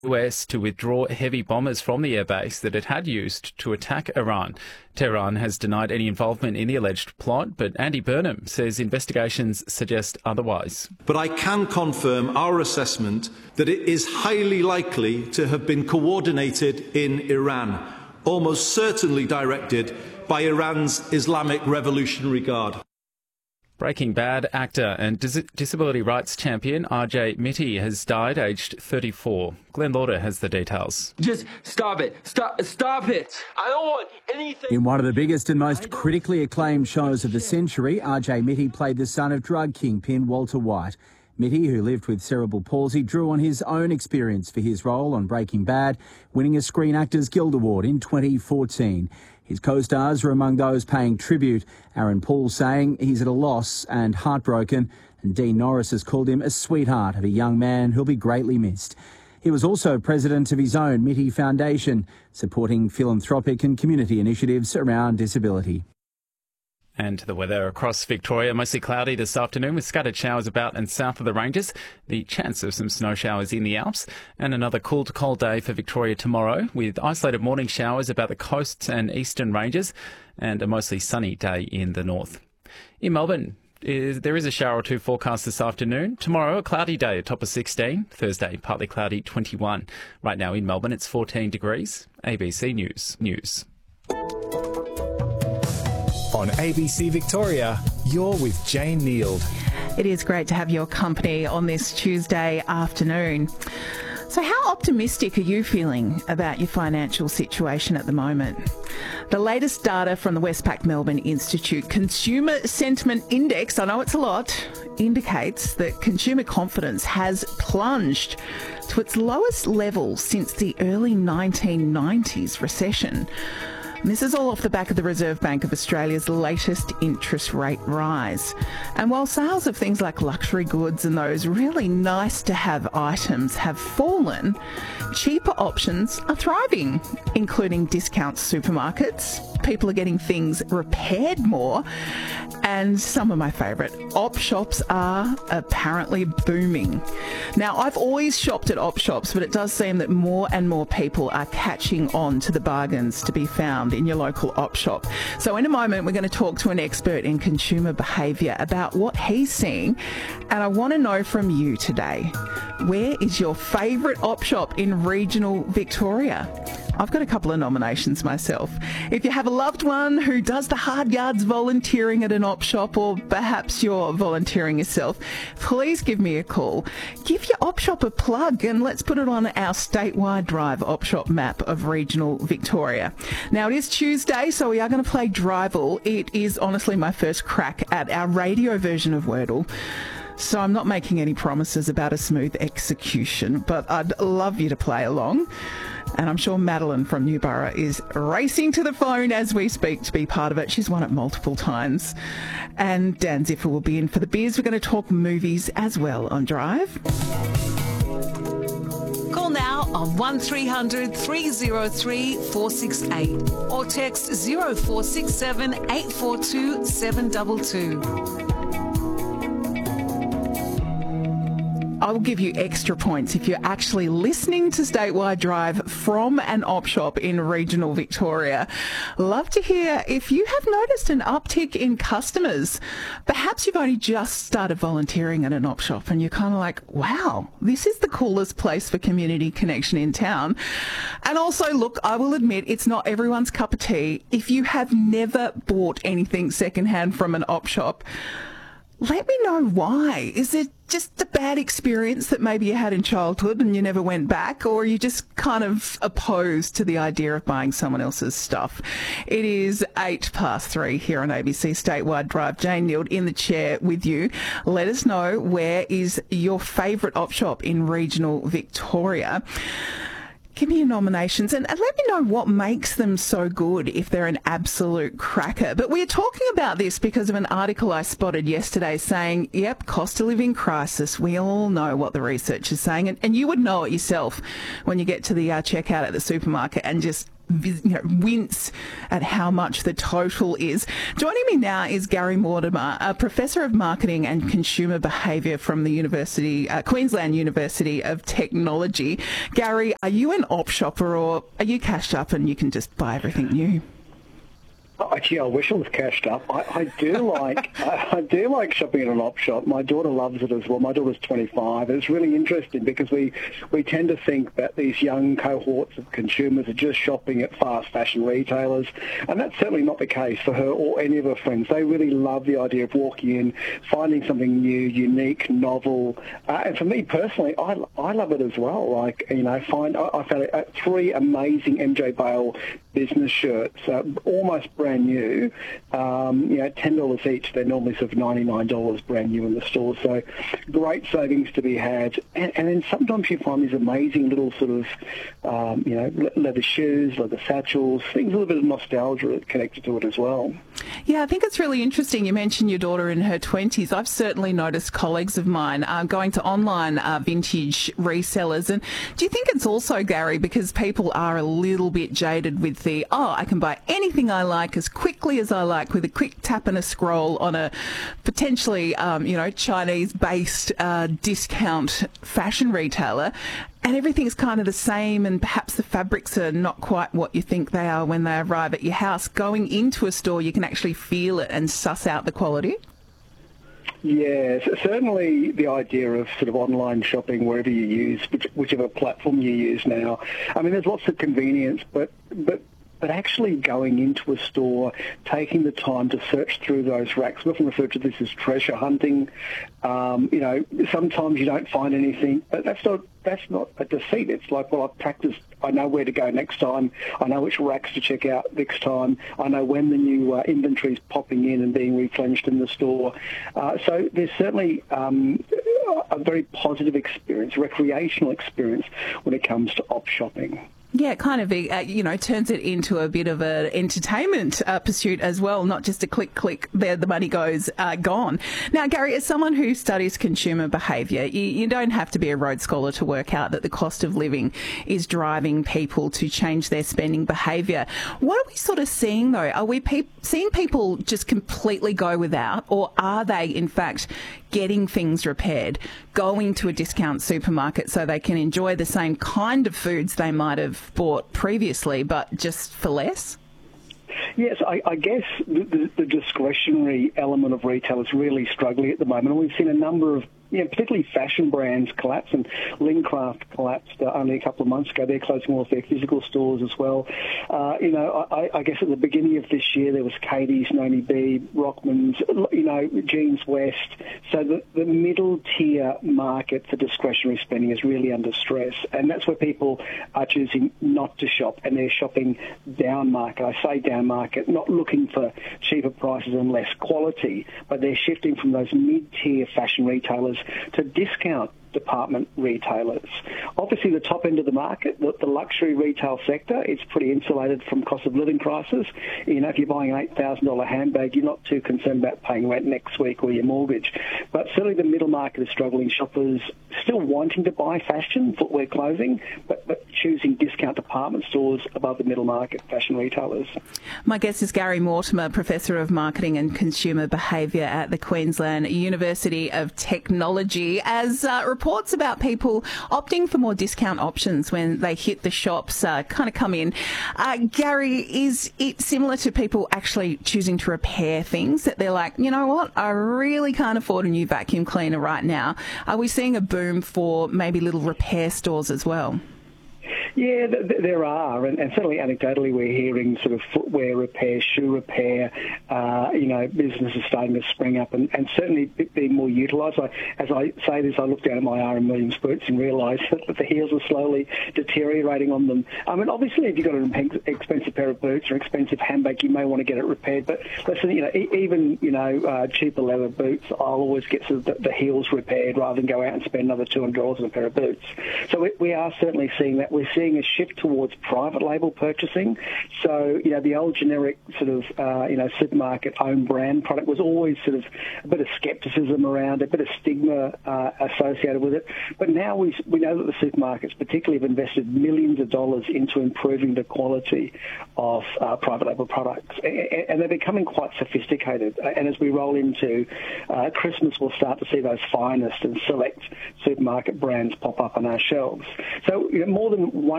US to withdraw heavy bombers from the airbase that it had used to attack Iran. Tehran has denied any involvement in the alleged plot, but Andy Burnham says investigations suggest otherwise. But I can confirm our assessment that it is highly likely to have been coordinated in Iran, almost certainly directed by Iran's Islamic Revolutionary Guard. Breaking Bad actor and disability rights champion RJ Mitte has died aged 34. Glenn Lauder has the details. Just stop it. Stop it. I don't want anything. In one of the biggest and most critically acclaimed shows of the century, RJ Mitte played the son of drug kingpin Walter White. Mitte, who lived with cerebral palsy, drew on his own experience for his role on Breaking Bad, winning a Screen Actors Guild Award in 2014. His co-stars were among those paying tribute. Aaron Paul saying he's at a loss and heartbroken, and Dean Norris has called him a sweetheart of a young man who'll be greatly missed. He was also president of his own Mitte Foundation, supporting philanthropic and community initiatives around disability. And the weather across Victoria, mostly cloudy this afternoon with scattered showers about and south of the ranges. The chance of some snow showers in the Alps. And another cool to cold day for Victoria tomorrow with isolated morning showers about the coasts and eastern ranges and a mostly sunny day in the north. In Melbourne, there is a shower or two forecast this afternoon. Tomorrow, a cloudy day, a top of 16. Thursday, partly cloudy, 21. Right now in Melbourne, it's 14 degrees. ABC News. On ABC Victoria, you're with Jane Neild. It is great to have your company on this Tuesday afternoon. So how optimistic are you feeling about your financial situation at the moment? The latest data from the Westpac Melbourne Institute Consumer Sentiment Index, I know it's a lot, indicates that consumer confidence has plunged to its lowest level since the early 1990s recession. And this is all off the back of the Reserve Bank of Australia's latest interest rate rise. And while sales of things like luxury goods and those really nice to have items have fallen, cheaper options are thriving, including discount supermarkets. People are getting things repaired more. And some of my favourite, op shops are apparently booming. Now, I've always shopped at op shops, but it does seem that more and more people are catching on to the bargains to be found in your local op shop. So in a moment, we're going to talk to an expert in consumer behaviour about what he's seeing. And I want to know from you today, where is your favourite op shop in regional Victoria? I've got a couple of nominations myself. If you have a loved one who does the hard yards volunteering at an op shop, or perhaps you're volunteering yourself, please give me a call. Give your op shop a plug and let's put it on our statewide drive op shop map of regional Victoria. Now, it is Tuesday, so we are going to play Drival. It is honestly my first crack at our radio version of Wordle. So I'm not making any promises about a smooth execution, but I'd love you to play along. And I'm sure Madeline from Newborough is racing to the phone as we speak to be part of it. She's won it multiple times. And Dan Ziffer will be in for the beers. We're going to talk movies as well on Drive. Call now on 1300 303 468 or text 0467 842 722. I will give you extra points if you're actually listening to Statewide Drive from an op shop in regional Victoria. Love to hear if you have noticed an uptick in customers. Perhaps you've only just started volunteering at an op shop and you're kind of like, wow, this is the coolest place for community connection in town. And also, look, I will admit it's not everyone's cup of tea. If you have never bought anything secondhand from an op shop, let me know why. Is it just a bad experience that maybe you had in childhood and you never went back, or are you just kind of opposed to the idea of buying someone else's stuff? It is 3:08 here on ABC Statewide Drive. Jane Neild in the chair with you. Let us know, where is your favourite op shop in regional Victoria? Give me your nominations and let me know what makes them so good if they're an absolute cracker. But we're talking about this because of an article I spotted yesterday saying, yep, cost of living crisis. We all know what the research is saying. And you would know it yourself when you get to the checkout at the supermarket and just wince at how much the total is. Joining me now is Gary Mortimer, a Professor of Marketing and Consumer Behaviour from the Queensland University of Technology. Gary, are you an op shopper or are you cashed up and you can just buy everything new? Actually, I wish I was cashed up. I do like I do like shopping at an op shop. My daughter loves it as well. My daughter's 25. It's really interesting because we tend to think that these young cohorts of consumers are just shopping at fast fashion retailers, and that's certainly not the case for her or any of her friends. They really love the idea of walking in, finding something new, unique, novel, and for me personally, I love it as well. Like, you know, I found 3 amazing MJ Bale business shirts, almost brand new, $10 each. They're normally sort of $99 brand new in the store. So great savings to be had. And then sometimes you find these amazing little sort of, leather shoes, leather satchels, things, a little bit of nostalgia connected to it as well. Yeah, I think it's really interesting. You mentioned your daughter in her 20s. I've certainly noticed colleagues of mine going to online vintage resellers. And do you think it's also, Gary, because people are a little bit jaded with I can buy anything I like as quickly as I like with a quick tap and a scroll on a potentially, Chinese-based discount fashion retailer, and everything's kind of the same, and perhaps the fabrics are not quite what you think they are when they arrive at your house. Going into a store, you can actually feel it and suss out the quality. Yes, certainly the idea of sort of online shopping, wherever you use, whichever platform you use now. I mean, there's lots of convenience, but actually going into a store, taking the time to search through those racks, we often refer to this as treasure hunting. Sometimes you don't find anything, but that's not a deceit. It's like, well, I've practiced. I know where to go next time. I know which racks to check out next time. I know when the new inventory is popping in and being replenished in the store. So there's certainly a very positive experience, recreational experience when it comes to op shopping. Yeah, it kind of, turns it into a bit of an entertainment pursuit as well, not just a click, there the money goes, gone. Now, Gary, as someone who studies consumer behaviour, you don't have to be a Rhodes Scholar to work out that the cost of living is driving people to change their spending behaviour. What are we sort of seeing, though? Are we seeing people just completely go without, or are they, in fact, getting things repaired, going to a discount supermarket so they can enjoy the same kind of foods they might have bought previously, but just for less? Yes, I guess the discretionary element of retail is really struggling at the moment. And we've seen a number of, particularly fashion brands collapse, and Lincraft collapsed only a couple of months ago. They're closing all of their physical stores as well. I guess at the beginning of this year there was Katie's, Noni B, Rockman's, Jeans West. So the middle tier market for discretionary spending is really under stress, and that's where people are choosing not to shop, and they're shopping down market. I say down market, not looking for cheaper prices and less quality, but they're shifting from those mid-tier fashion retailers to discount department retailers. Obviously, the top end of the market, the luxury retail sector, it's pretty insulated from cost of living crisis. If you're buying an $8,000 handbag, you're not too concerned about paying rent next week or your mortgage. But certainly the middle market is struggling. Shoppers still wanting to buy fashion, footwear, clothing, but choosing discount department stores above the middle market fashion retailers. My guest is Gary Mortimer, Professor of Marketing and Consumer Behaviour at the Queensland University of Technology. As reports about people opting for more discount options when they hit the shops kind of come in, Gary, is it similar to people actually choosing to repair things, that they're like, you know what, I really can't afford a new vacuum cleaner right now? Are we seeing a boom for maybe little repair stores as well? Yeah, there are, and certainly anecdotally we're hearing sort of footwear repair, shoe repair, businesses starting to spring up and certainly being more utilised. As I say this, I look down at my RM Williams boots and realise that the heels are slowly deteriorating on them. I mean, obviously, if you've got an expensive pair of boots or expensive handbag, you may want to get it repaired. But listen, even cheaper leather boots, I'll always get sort of the heels repaired rather than go out and spend another $200 on a pair of boots. So we are certainly seeing that. We're seeing seeing a shift towards private label purchasing. So, the old generic sort of, supermarket own brand product was always sort of a bit of scepticism around it, a bit of stigma associated with it. But now we know that the supermarkets particularly have invested millions of dollars into improving the quality of private label products. And they're becoming quite sophisticated. And as we roll into Christmas, we'll start to see those finest and select supermarket brands pop up on our shelves. So more than